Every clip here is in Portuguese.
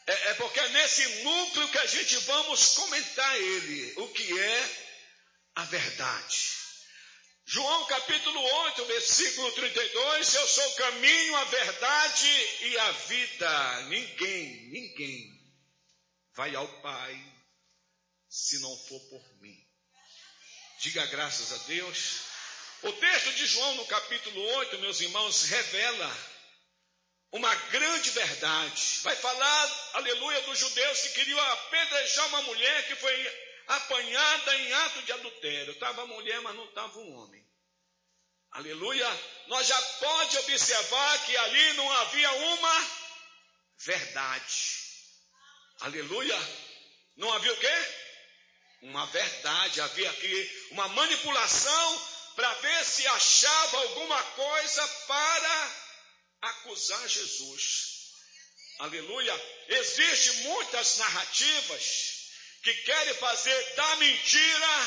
É porque é nesse núcleo que a gente vamos comentar ele, o que é a verdade. João capítulo 8, versículo 32, eu sou o caminho, a verdade e a vida. Ninguém vai ao Pai se não for por mim. Diga graças a Deus. O texto de João no capítulo 8, meus irmãos, revela uma grande verdade. Vai falar, aleluia, dos judeus que queriam apedrejar uma mulher que foi apanhada em ato de adultério. Estava a mulher, mas não estava um homem. Aleluia. Nós já pode observar que ali não havia uma verdade. Aleluia. Não havia o quê? Uma verdade. Havia aqui uma manipulação para ver se achava alguma coisa para acusar Jesus. Aleluia. Existem muitas narrativas que querem fazer da mentira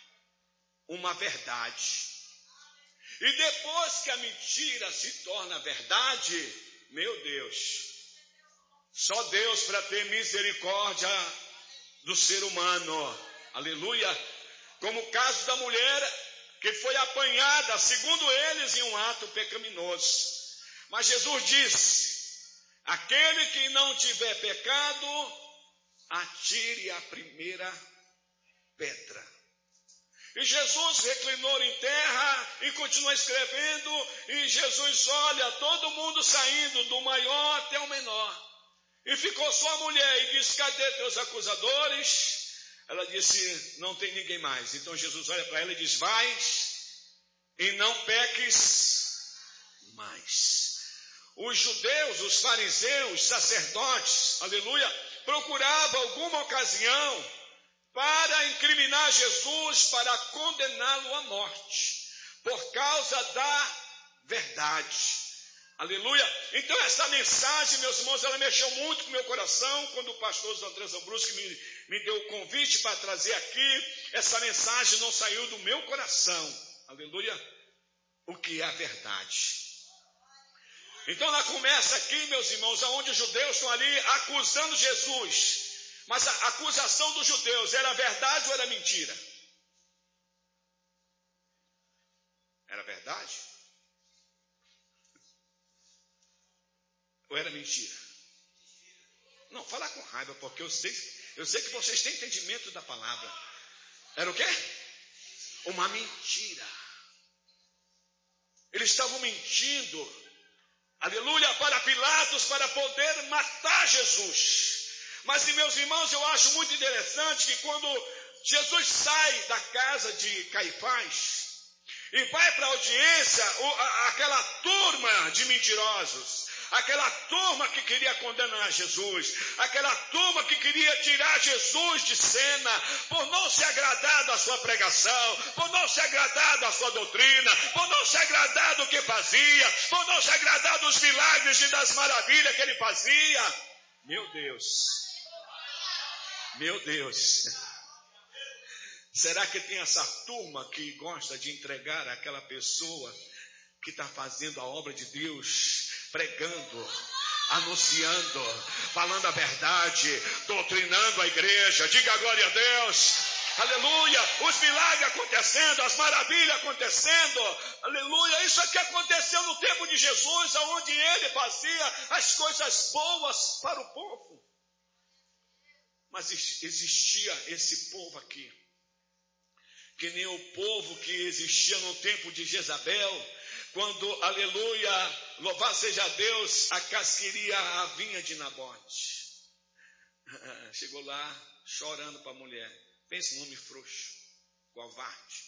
uma verdade. E depois que a mentira se torna verdade, meu Deus, só Deus para ter misericórdia do ser humano. Aleluia. Como o caso da mulher que foi apanhada, segundo eles, em um ato pecaminoso. Mas Jesus disse: aquele que não tiver pecado, atire a primeira pedra. E Jesus reclinou em terra e continuou escrevendo, e Jesus olha todo mundo saindo, do maior até o menor. E ficou só a mulher e disse: cadê teus acusadores? Ela disse: não tem ninguém mais. Então Jesus olha para ela e diz: vais e não peques mais. Os judeus, os fariseus, os sacerdotes, aleluia, procuravam alguma ocasião para incriminar Jesus, para condená-lo à morte, por causa da verdade. Aleluia. Então essa mensagem, meus irmãos, ela mexeu muito com o meu coração, quando o pastor André Zambruschi me deu o convite para trazer aqui. Essa mensagem não saiu do meu coração. Aleluia. O que é a verdade? Então ela começa aqui, meus irmãos, aonde os judeus estão ali acusando Jesus. Mas a acusação dos judeus era verdade ou era mentira? Era verdade? Ou era mentira? Não, fala com raiva, porque eu sei que vocês têm entendimento da palavra. Era o quê? Uma mentira. Eles estavam mentindo, aleluia, para Pilatos, para poder matar Jesus. Mas, meus irmãos, eu acho muito interessante que quando Jesus sai da casa de Caifás e vai para a audiência, aquela turma de mentirosos, aquela turma que queria condenar Jesus, aquela turma que queria tirar Jesus de cena, por não se agradar da sua pregação, por não se agradar da sua doutrina, por não se agradar do que fazia, por não se agradar dos milagres e das maravilhas que ele fazia. Meu Deus, será que tem essa turma que gosta de entregar aquela pessoa que está fazendo a obra de Deus, pregando, anunciando, falando a verdade, doutrinando a igreja? Diga glória a Deus, aleluia, os milagres acontecendo, as maravilhas acontecendo, aleluia. Isso aqui aconteceu no tempo de Jesus, onde ele fazia as coisas boas para o povo. Mas existia esse povo aqui, que nem o povo que existia no tempo de Jezabel, quando, aleluia, louvado seja Deus, Acaz queria a vinha de Nabote. Chegou lá chorando para a mulher. Pensa no homem frouxo, covarde.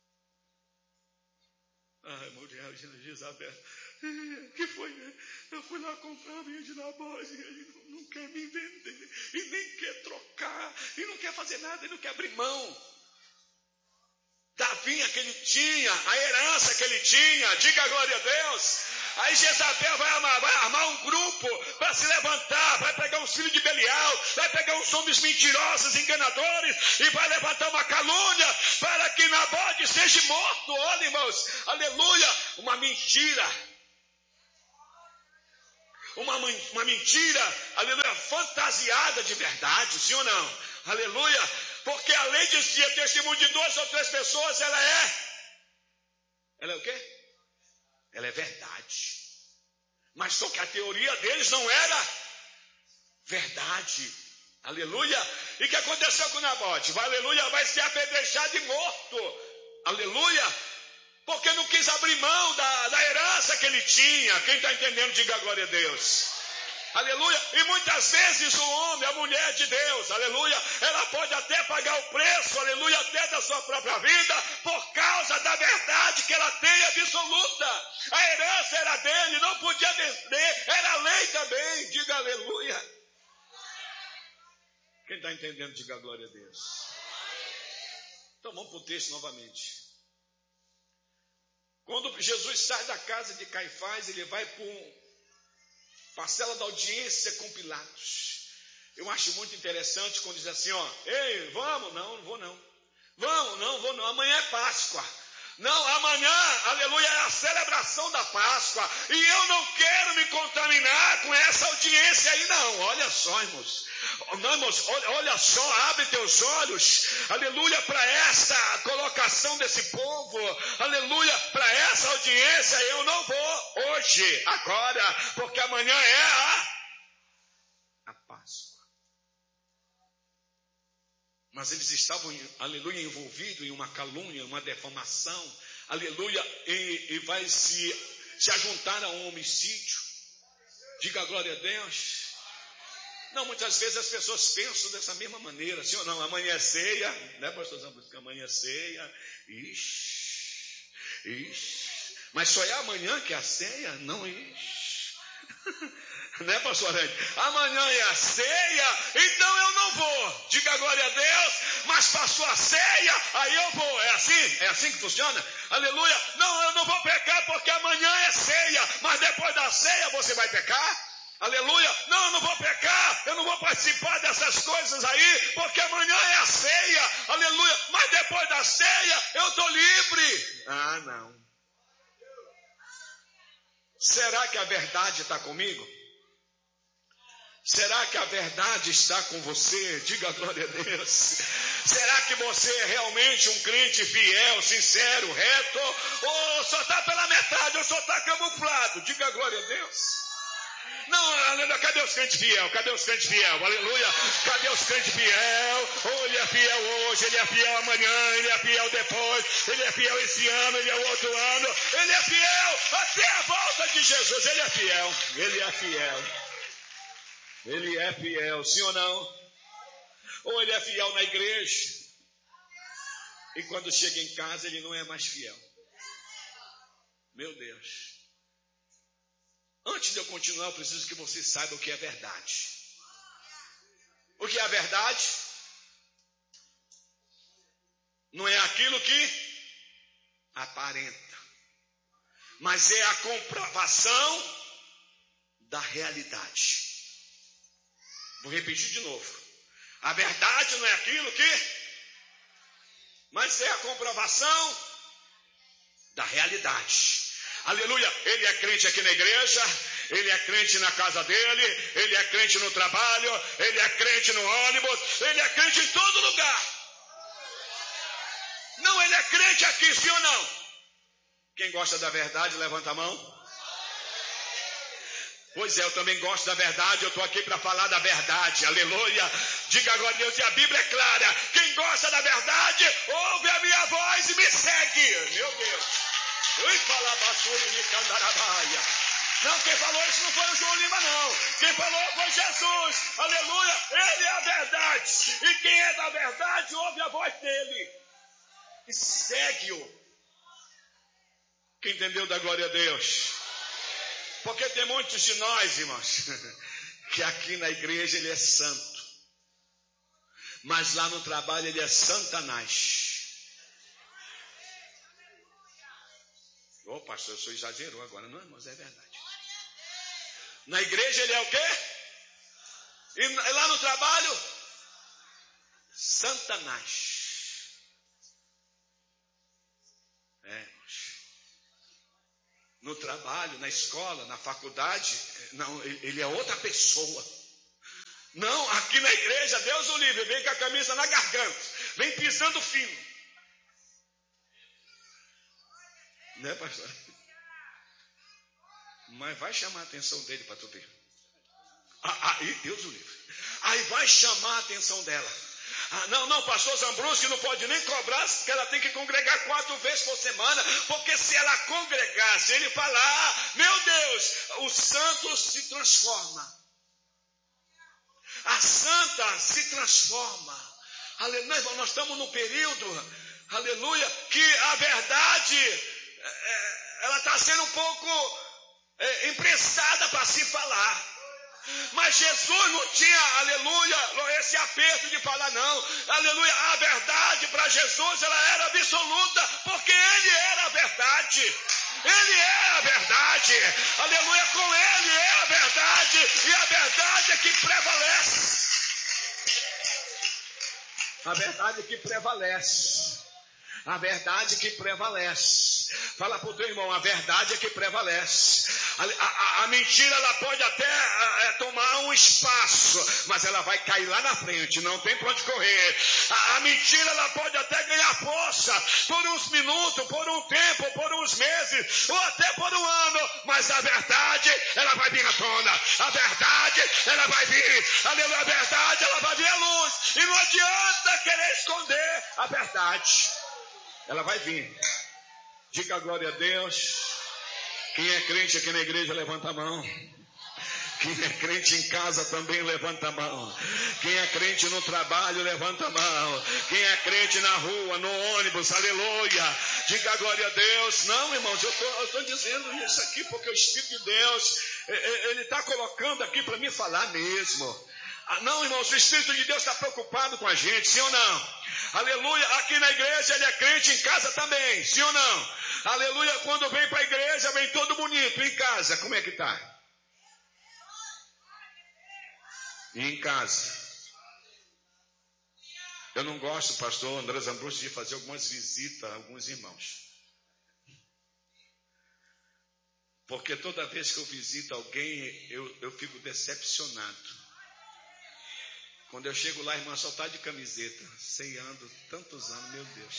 Ai, mulher, Jezabel, que foi? Eu fui lá comprar a vinha de Nabote, ele não quer me vender, e nem quer trocar, e não quer fazer nada, ele não quer abrir mão da vinha que ele tinha, a herança que ele tinha. Diga glória a Deus. Aí Jezabel vai armar um grupo para se levantar, vai pegar uns filhos de Belial, vai pegar uns homens mentirosos, enganadores, e vai levantar uma calúnia para que Nabote seja morto. Olha, irmãos, aleluia, uma mentira. uma mentira, aleluia, fantasiada de verdade, sim ou não? Aleluia, porque a lei dizia testemunho de 2 ou 3 pessoas, ela é o quê? Ela é verdade. Mas só que a teoria deles não era verdade. Aleluia. E o que aconteceu com Nabote? Aleluia, vai ser apedrejado e morto. Aleluia. Porque não quis abrir mão da herança que ele tinha. Quem está entendendo, diga glória a Deus. Aleluia. E muitas vezes o homem, a mulher de Deus, aleluia, ela pode até pagar o preço, aleluia, até da sua própria vida, por causa da verdade que ela tem absoluta. A herança era dele, não podia vender, era lei também, diga aleluia. Quem está entendendo, diga glória a Deus. Então vamos para o texto novamente. Quando Jesus sai da casa de Caifás, ele vai para parcela da audiência com Pilatos. Eu acho muito interessante quando diz assim, ó, ei, vamos? Não vou não. Vamos? Não vou não. Amanhã é Páscoa. Não, amanhã, aleluia, é a celebração da Páscoa. E eu não quero me contaminar com essa audiência aí não. Olha só, irmãos. Não, irmãos, olha só, abre teus olhos, aleluia, para essa colocação desse povo, aleluia, para essa audiência eu não vou hoje, agora, porque amanhã é a Páscoa. Mas eles estavam, aleluia, envolvidos em uma calúnia, uma defamação, aleluia, e vai se ajuntar a um homicídio. Diga glória a Deus. Não, muitas vezes as pessoas pensam dessa mesma maneira, assim ou não, amanhã é ceia, né, pastor Zambrusco? Amanhã é ceia, mas só é amanhã que é a ceia? Não, né, pastor Arante? Amanhã é a ceia, então eu não vou, diga glória a Deus, mas passou a ceia, aí eu vou, é assim que funciona? Aleluia, não, eu não vou pecar porque amanhã é ceia, mas depois da ceia você vai pecar? Aleluia, não, eu não vou pecar, eu não vou participar dessas coisas aí, porque amanhã é a ceia, aleluia, mas depois da ceia eu estou livre. Ah, não. Será que a verdade está comigo? Será que a verdade está com você? Diga glória a Deus. Será que você é realmente um crente fiel, sincero, reto? Ou só está pela metade, ou só está camuflado? Diga glória a Deus. Não, cadê os crentes fiel? Cadê os crentes fiel? Aleluia. Cadê os crentes fiel? Oh, ele é fiel hoje, ele é fiel amanhã, ele é fiel depois, ele é fiel esse ano, ele é o outro ano, ele é fiel até a volta de Jesus, ele é fiel, ele é fiel. Ele é fiel, sim ou não? Ou ele é fiel na igreja, e quando chega em casa ele não é mais fiel. Meu Deus. Antes de eu continuar, eu preciso que você saiba o que é verdade. O que é a verdade? Não é aquilo que aparenta, mas é a comprovação da realidade. Vou repetir de novo. A verdade não é aquilo que, mas é a comprovação da realidade. Aleluia, ele é crente aqui na igreja, ele é crente na casa dele, ele é crente no trabalho, ele é crente no ônibus, ele é crente em todo lugar. Não, ele é crente aqui, sim ou não? Quem gosta da verdade, levanta a mão. Pois é, eu também gosto da verdade, eu estou aqui para falar da verdade, aleluia. Diga agora, Deus, e a Bíblia é clara, quem gosta da verdade, ouve a minha voz e me segue. Meu Deus. Não, quem falou isso não foi o João Lima, não. Quem falou foi Jesus. Aleluia. Ele é a verdade. E quem é da verdade, ouve a voz dele. E segue-o. Quem entendeu da glória a Deus? Porque tem muitos de nós, irmãos, que aqui na igreja ele é santo. Mas lá no trabalho ele é Satanás. Ô, pastor, o senhor exagerou agora. Não, mas é verdade. Na igreja ele é o quê? E lá no trabalho? Satanás. no trabalho, na escola, na faculdade. Não, ele é outra pessoa. Não, aqui na igreja, Deus o livre, vem com a camisa na garganta, vem pisando fino. Né, pastor? Mas vai chamar a atenção dele para tu ver. Aí, Deus o livre. Aí vai chamar a atenção dela. Não, pastor Zambruschi não pode nem cobrar, porque ela tem que congregar 4 vezes por semana, porque se ela congregar, se ele falar, meu Deus, o santo se transforma. A santa se transforma. Aleluia, nós estamos num período, aleluia, que a verdade, ela está sendo um pouco emprestada para se falar. Mas Jesus não tinha, aleluia, esse aperto de falar não. Aleluia, a verdade para Jesus, ela era absoluta, porque Ele era a verdade. Ele é a verdade. Aleluia, com Ele é a verdade. E a verdade é que prevalece. A verdade que prevalece. A verdade que prevalece. Fala para o teu irmão, a verdade é que prevalece. A mentira, ela pode até tomar um espaço, mas ela vai cair lá na frente, não tem para onde correr. A mentira, ela pode até ganhar força por uns minutos, por um tempo, por uns meses, ou até por um ano, mas a verdade, ela vai vir à tona. A verdade, ela vai vir. Aleluia, a verdade, ela vai vir à luz. E não adianta querer esconder a verdade. Ela vai vir. Diga glória a Deus. Quem é crente aqui na igreja, levanta a mão. Quem é crente em casa também, levanta a mão. Quem é crente no trabalho, levanta a mão. Quem é crente na rua, no ônibus, aleluia. Diga glória a Deus. Não, irmãos, eu estou dizendo isso aqui porque o Espírito de Deus, ele está colocando aqui para me falar mesmo. Não, irmãos, o Espírito de Deus está preocupado com a gente, sim ou não? Aleluia, aqui na igreja ele é crente, em casa também, sim ou não? Aleluia, quando vem para a igreja, vem todo bonito, em casa, como é que está? E em casa? Eu não gosto, pastor André Zambruschi, de fazer algumas visitas a alguns irmãos. Porque toda vez que eu visito alguém, eu fico decepcionado. Quando eu chego lá, a irmã só está de camiseta, ceando tantos anos, meu Deus.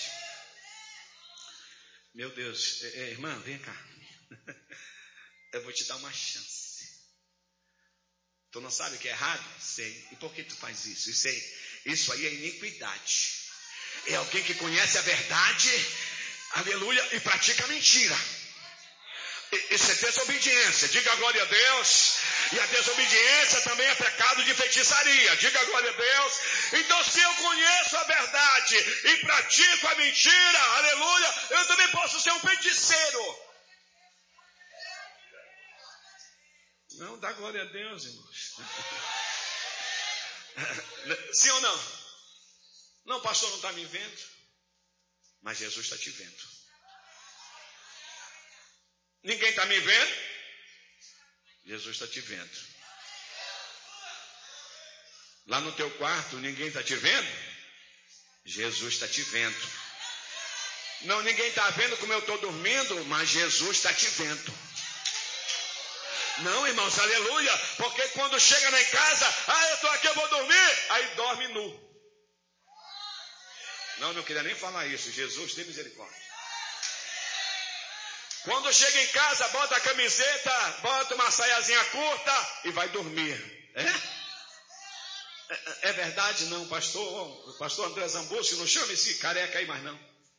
Meu Deus, irmã, vem cá. Eu vou te dar uma chance. Tu não sabe o que é errado? Sei. E por que tu faz isso? Isso aí é iniquidade. É alguém que conhece a verdade, aleluia, e pratica a mentira. Isso é desobediência. Diga glória a Deus. E a desobediência também é pecado de feitiçaria. Diga glória a Deus. Então, se eu conheço a verdade e pratico a mentira, aleluia, eu também posso ser um feiticeiro. Não, dá glória a Deus, irmãos. Sim ou não? Não, pastor, não está me vendo. Mas Jesus está te vendo. Ninguém está me vendo? Jesus está te vendo. Lá no teu quarto, ninguém está te vendo? Jesus está te vendo. Não, ninguém está vendo como eu estou dormindo, mas Jesus está te vendo. Não, irmãos, aleluia, porque quando chega lá em casa, eu estou aqui, eu vou dormir, aí dorme nu. Não queria nem falar isso, Jesus tem misericórdia. Quando chega em casa, bota a camiseta, bota uma saiazinha curta e vai dormir. É verdade? Não, pastor André Zambruschi, não chame esse careca aí mais não.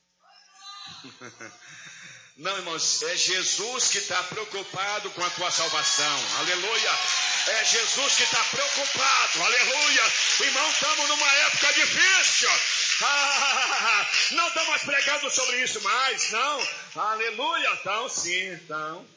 Não, irmãos, é Jesus que está preocupado com a tua salvação. Aleluia. É Jesus que está preocupado. Aleluia. Irmão, estamos numa época difícil. Não estamos pregando sobre isso mais, não. Aleluia. Então, sim, então.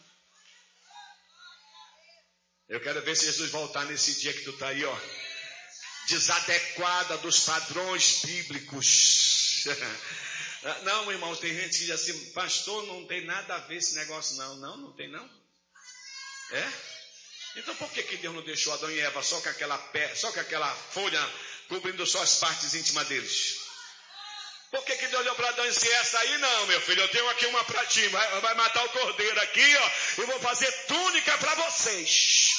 Eu quero ver se Jesus voltar nesse dia que tu está aí, ó. Desadequada dos padrões bíblicos. Não, irmão, tem gente que diz assim, pastor, não tem nada a ver esse negócio, não. Não tem, não. É? Então por que Deus não deixou Adão e Eva só com aquela folha cobrindo só as partes íntimas deles? Por que Deus olhou para Adão e disse, essa aí não, meu filho, eu tenho aqui uma para ti, vai matar o cordeiro aqui, ó, e vou fazer túnica para vocês.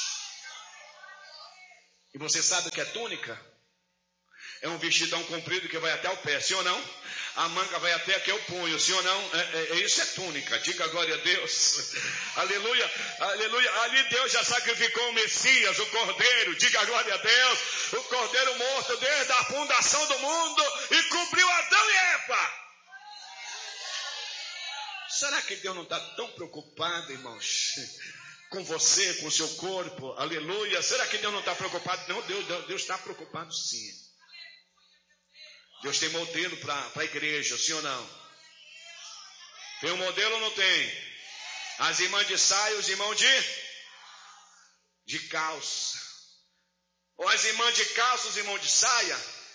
E você sabe o que é túnica? É um vestidão comprido que vai até o pé, sim ou não? A manga vai até aqui o punho, sim ou não? Isso é túnica, diga glória a Deus. Aleluia, aleluia. Ali Deus já sacrificou o Messias, o Cordeiro, diga glória a Deus. O Cordeiro morto desde a fundação do mundo e cobriu Adão e Eva. Será que Deus não está tão preocupado, irmãos, com você, com o seu corpo? Aleluia. Será que Deus não está preocupado? Não, Deus está preocupado sim. Deus tem modelo para a igreja, sim ou não? Tem um modelo ou não tem? As irmãs de saia, os irmãos de calça. Ou as irmãs de calça, os irmãos de saia?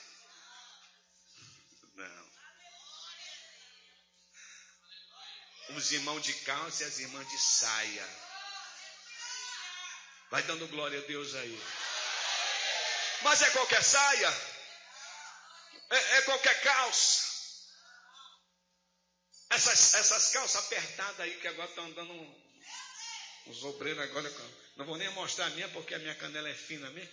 Não. Os irmãos de calça e as irmãs de saia. Vai dando glória a Deus aí. Mas é qualquer saia? É qualquer calça. Essas calças apertadas aí que agora estão dando uns obreiros agora. Não vou nem mostrar a minha porque a minha canela é fina mesmo.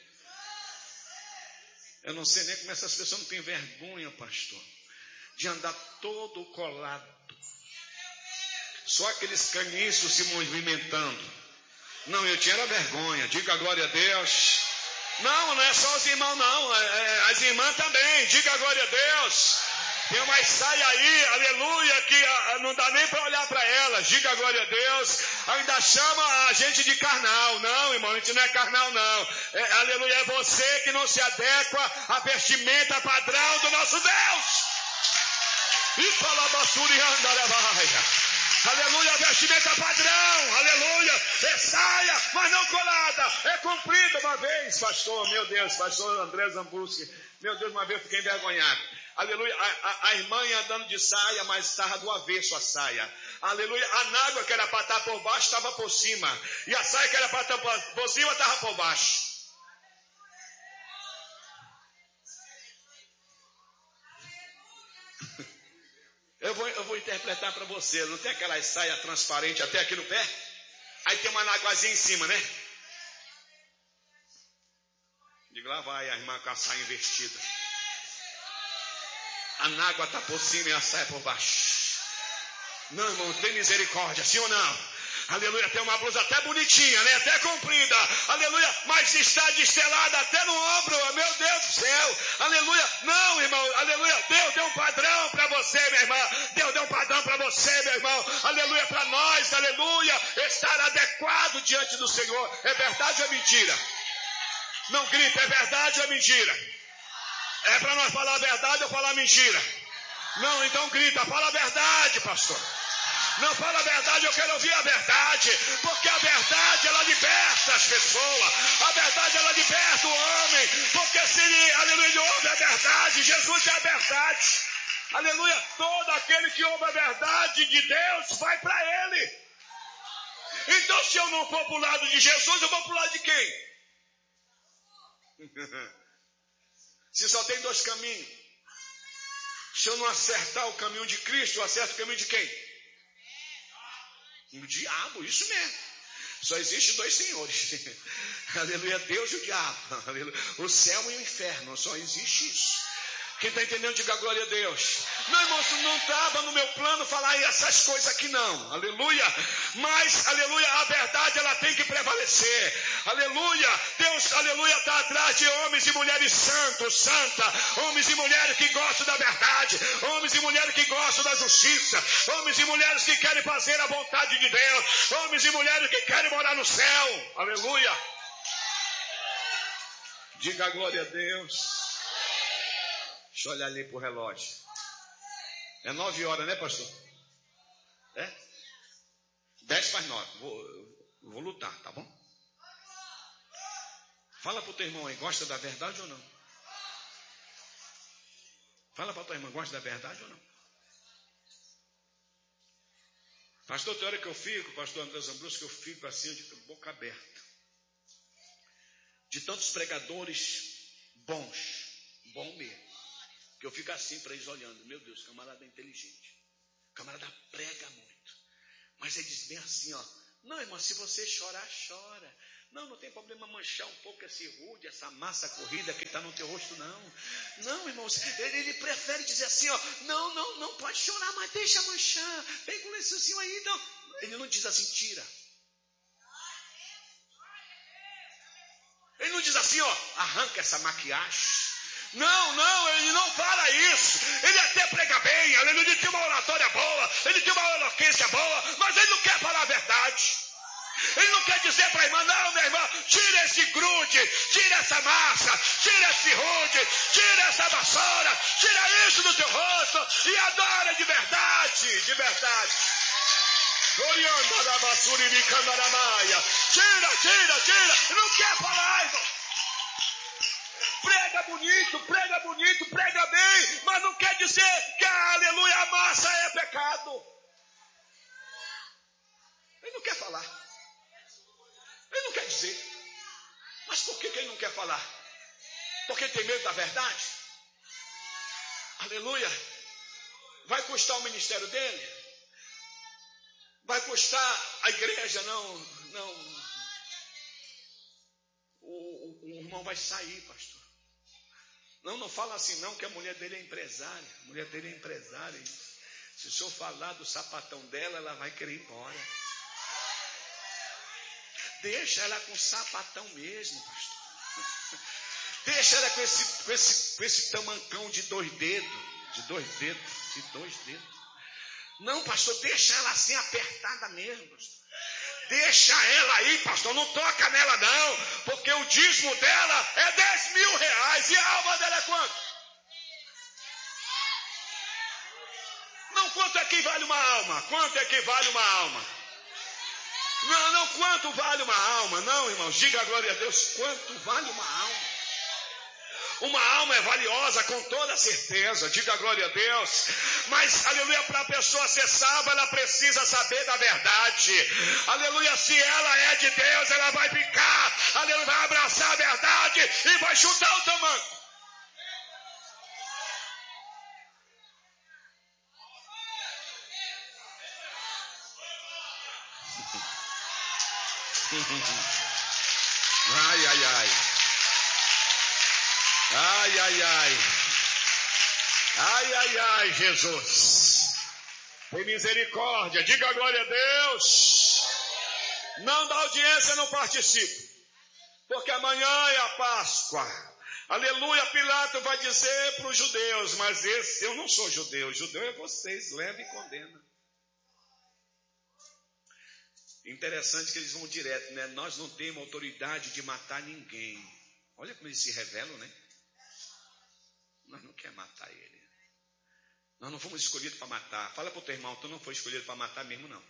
Eu não sei nem como essas pessoas não têm vergonha, pastor, de andar todo colado. Só aqueles caniços se movimentando. Não, eu tinha vergonha. Diga glória a Deus. Não é só os irmãos não, as irmãs também, diga glória a Deus. Tem umas saias aí, aleluia, que não dá nem para olhar para elas, diga glória a Deus. Ainda chama a gente de carnal. Não, irmão, a gente não é carnal não. Aleluia, é você que não se adequa à vestimenta padrão do nosso Deus. E fala basura e andaravaia. Aleluia, vestimenta padrão, aleluia, é saia, mas não colada, é comprida. Uma vez, pastor, meu Deus, pastor André Zambuski, meu Deus, uma vez eu fiquei envergonhado. Aleluia, a irmã ia andando de saia, mas estava do avesso a saia. Aleluia, a nágua que era para estar por baixo estava por cima, e a saia que era para estar por cima estava por baixo. Eu vou interpretar para você. Não tem aquela saia transparente até aqui no pé? Aí tem uma náguazinha em cima, né? Digo, lá vai a irmã com a saia invertida. A nágua está por cima e a saia por baixo. Não, irmão, tem misericórdia, sim ou não? Aleluia, tem uma blusa até bonitinha, né? Até comprida, aleluia, mas está destelada até no ombro, meu Deus do céu, aleluia. Não, irmão, aleluia, Deus deu um padrão para você, minha irmã. Deus deu um padrão para você, meu irmão, aleluia, para nós, aleluia, estar adequado diante do Senhor. É verdade ou é mentira? Não grita, é verdade ou é mentira? É para nós falar a verdade ou falar mentira? Não, então grita, fala a verdade, pastor. Não, fala a verdade, eu quero ouvir a verdade, porque a verdade ela liberta as pessoas, a verdade ela liberta o homem, porque se ele, aleluia, ouve a verdade, Jesus é a verdade, aleluia, todo aquele que ouve a verdade de Deus vai para ele. Então se eu não for para o lado de Jesus, eu vou para o lado de quem? Se só tem dois caminhos, se eu não acertar o caminho de Cristo, eu acerto o caminho de quem? O diabo, isso mesmo. Só existe dois senhores. Aleluia, Deus e o diabo. Aleluia. O céu e o inferno, só existe isso. Quem está entendendo, diga glória a Deus. Não, irmão, não estava no meu plano falar essas coisas aqui não. Aleluia. Mas, aleluia, a verdade ela tem que prevalecer. Aleluia. Deus, aleluia, está atrás de homens e mulheres santos, santa. Homens e mulheres que gostam da verdade. Homens e mulheres que gostam da justiça. Homens e mulheres que querem fazer a vontade de Deus. Homens e mulheres que querem morar no céu. Aleluia. Diga glória a Deus. Deixa eu olhar ali pro relógio. É 9 horas, né, pastor? É? 10:09. Vou lutar, tá bom? Fala pro teu irmão aí, gosta da verdade ou não? Fala pra tua irmã, gosta da verdade ou não? Pastor, tem hora que eu fico, pastor André Zambrusco, que eu fico assim, de boca aberta. De tantos pregadores bons, bom mesmo. Que eu fico assim para eles olhando. Meu Deus, camarada é inteligente. Camarada prega muito. Mas ele diz bem assim, ó. Não, irmão, se você chorar, chora. Não tem problema manchar um pouco esse rude, essa massa corrida que está no teu rosto, não. Não, irmãos, ele prefere dizer assim, ó. Não pode chorar, mas deixa manchar. Pega um lençolzinho aí, não. Ele não diz assim, tira. Ele não diz assim, ó, arranca essa maquiagem. Não, ele não fala isso. Ele até prega bem, ele tem uma oratória boa, ele tem uma eloquência boa, mas ele não quer falar a verdade. Ele não quer dizer para a irmã, não, minha irmã, tira esse grude, tira essa massa, tira esse rude, tira essa vassoura, tira isso do teu rosto e adora de verdade, de verdade. Tira, não quer falar, irmão. Prega bonito, prega bem, mas não quer dizer que aleluia, a massa é pecado. Ele não quer falar. Ele não quer dizer. Mas por que ele não quer falar? Porque ele tem medo da verdade? Aleluia. Vai custar o ministério dele? Vai custar a igreja? Não. O irmão vai sair, pastor. Não fala assim não, que a mulher dele é empresária. A mulher dele é empresária. Se o senhor falar do sapatão dela, ela vai querer ir embora. Deixa ela com sapatão mesmo, pastor. Deixa ela com esse tamancão de 2 dedos. Não, pastor, deixa ela assim apertada mesmo, pastor. Deixa ela aí, pastor, não toca nela não, porque o dízimo dela é 10.000 reais e a alma dela é quanto? Não, quanto é que vale uma alma? Quanto é que vale uma alma? Não, quanto vale uma alma? Não, irmãos, diga a glória a Deus, quanto vale uma alma? Uma alma é valiosa com toda certeza, diga a glória a Deus. Mas, aleluia, para a pessoa ser salva, ela precisa saber da verdade. Aleluia, se ela é de Deus, ela vai ficar, aleluia, vai abraçar a verdade e vai chutar o tamanco. Ai, Jesus. Tem misericórdia. Diga a glória a Deus. Não dá audiência, não participe. Porque amanhã é a Páscoa. Aleluia, Pilato vai dizer para os judeus, mas eu não sou judeu. Judeu é vocês, leva e condena. Interessante que eles vão direto, né? Nós não temos autoridade de matar ninguém. Olha como eles se revelam, né? Nós não queremos matar ele. Nós não fomos escolhidos para matar. Fala para o teu irmão, tu não foi escolhido para matar mesmo, não.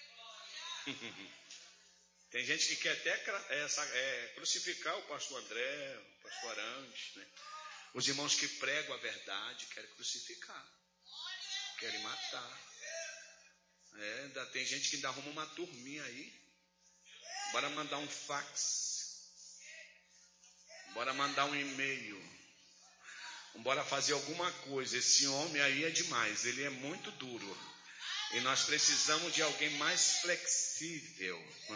Tem gente que quer até crucificar o pastor André, o pastor Arantes, né? Os irmãos que pregam a verdade querem crucificar, querem matar. Ainda tem gente que ainda arruma uma turminha aí. Bora mandar um fax. Bora mandar um e-mail. Bora fazer alguma coisa. Esse homem aí é demais. Ele é muito duro. E nós precisamos de alguém mais flexível.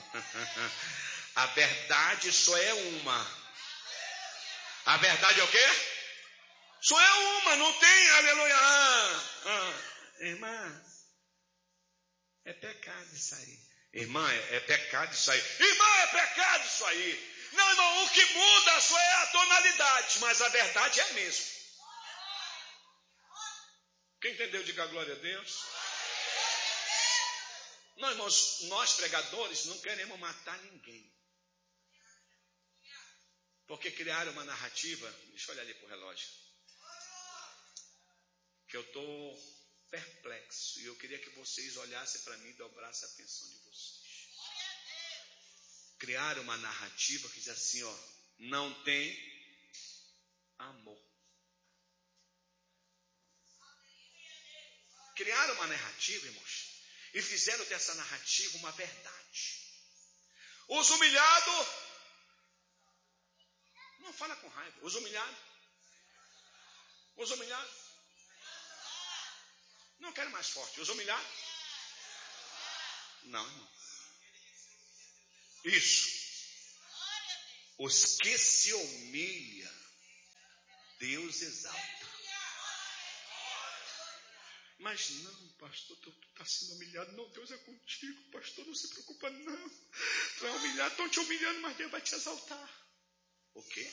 A verdade só é uma. A verdade é o quê? Só é uma. Não tem, aleluia. Irmã, é pecado isso aí. Irmã, é pecado isso aí. Irmã, é pecado isso aí. Não, irmão, o que muda só é a tonalidade, mas a verdade é a mesma. Quem entendeu, diga glória a Deus. Não, irmãos, nós pregadores não queremos matar ninguém. Porque criaram uma narrativa, deixa eu olhar ali para o relógio, que eu estou perplexo, e eu queria que vocês olhassem para mim e dobrassem a atenção de vocês. Criaram uma narrativa que diz assim, ó, não tem amor. Criaram uma narrativa, irmãos, e fizeram dessa narrativa uma verdade. Os humilhados, não fala com raiva, os humilhados, Não quero mais forte. Os humilhados? Não, irmão. Isso. Os que se humilham, Deus exalta. Mas não, pastor, tu está sendo humilhado. Não, Deus é contigo, pastor, não se preocupa não. Tu é humilhado, estão te humilhando, mas Deus vai te exaltar. O quê?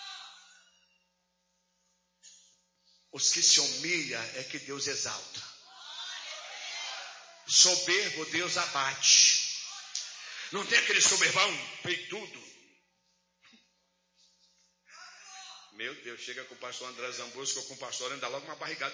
Os que se humilham é que Deus exalta. Soberbo Deus abate. Não tem aquele soberbão, peitudo. Meu Deus, chega com o pastor André Zambrosco ou com o pastor, anda logo uma barrigada